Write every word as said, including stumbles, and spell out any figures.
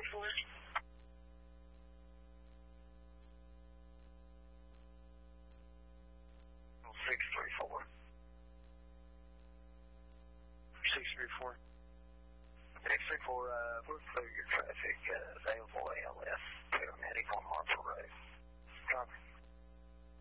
four. six three four. six three four. six three four, uh, we're clear your track.